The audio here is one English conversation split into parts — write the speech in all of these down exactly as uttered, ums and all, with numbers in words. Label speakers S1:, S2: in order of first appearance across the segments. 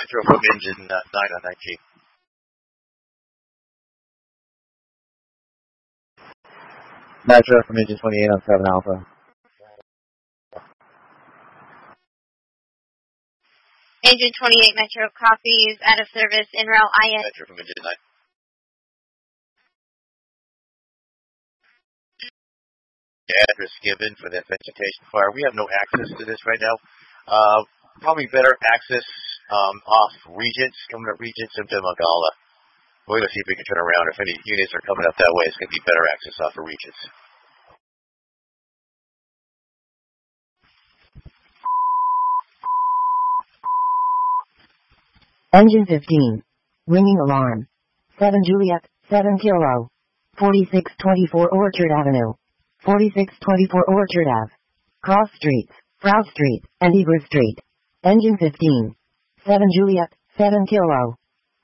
S1: Metro from engine uh, nine on nine G.
S2: Metro from engine twenty-eight on seven Alpha.
S3: Engine twenty-eight Metro copies, out of service, en route I S.
S1: Metro from engine nine. Address given for that vegetation fire. We have no access to this right now. Uh, probably better access um, off Regents, coming up Regents into Magala. We're going to see if we can turn around. If any units are coming up that way, it's going to be better access off of Regents.
S4: Engine fifteen. Ringing alarm. seven Juliet, seven Kilo. forty-six twenty-four Orchard Avenue. forty-six twenty-four Orchard Ave. Cross Streets, Frau Street, and Eber Street. Engine fifteen. seven Juliet, seven Kilo.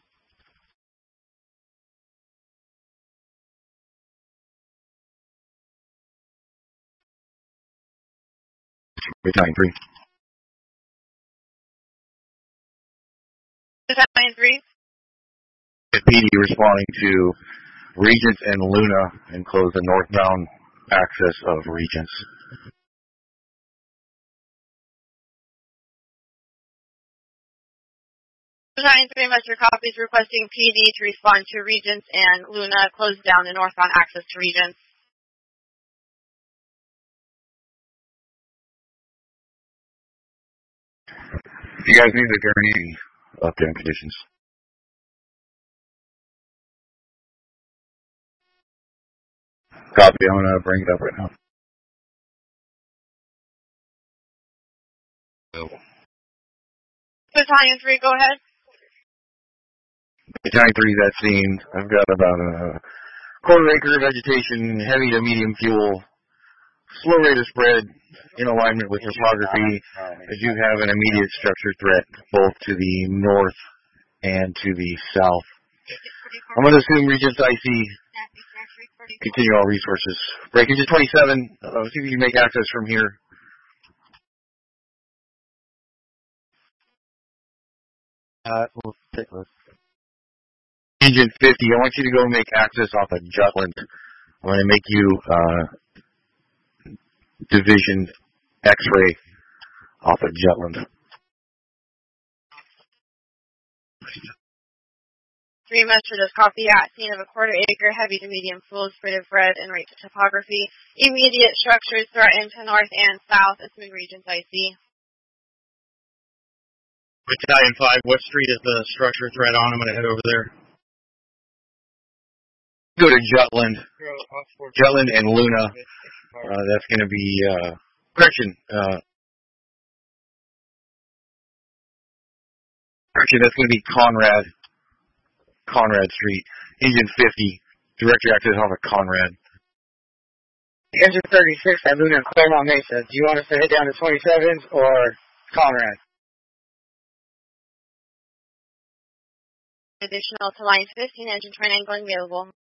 S2: Battalion three.
S3: Battalion three.
S2: P D responding to Regents and Luna and close the northbound access of Regents.
S3: Battalion three Metro copies, requesting P D to respond to Regents and Luna, close down the northbound access to Regents.
S2: You guys need the gurney updating conditions. Copy, I'm going to bring it up right now.
S3: Battalion three, go ahead.
S2: Battalion three is at scene. I've got about a quarter acre of vegetation, heavy to medium fuel, slow rate of spread, in alignment with topography. I do have an immediate structure threat both to the north and to the south. I'm going to assume Regents I C. Continue all resources. Break engine twenty-seven. Uh, see if you can make access from here.
S1: Uh, we'll take a look.
S2: Engine fifty, I want you to go make access off of Jutland. I'm going to make you uh, Division X-ray off of Jutland.
S3: Three Metro does copy at scene of a quarter acre, heavy to medium fuel, spread of red and rate to topography. Immediate structures threatened to north and south, assuming Regents I C.
S1: Battalion five, what street is the structure threat on? I'm going to head over there.
S2: Go to Jutland. Jutland and Luna. Uh, that's going to be, uh, correction, uh, correction, that's going to be Conrad. Conrad Street. Engine fifty. Direct your access off of Conrad.
S5: Engine thirty-six at Luna and Claremont Mesa. Do you want us to head down to twenty-sevens or Conrad?
S3: Additional to line fifteen, engine train angling available.